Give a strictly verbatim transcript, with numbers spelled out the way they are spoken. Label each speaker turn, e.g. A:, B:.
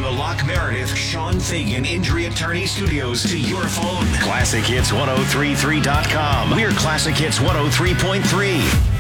A: the Locke Meredith, Sean Fagan Injury Attorney Studios to your phone. classic hits ten thirty-three dot com. We're Classic Hits one oh three point three.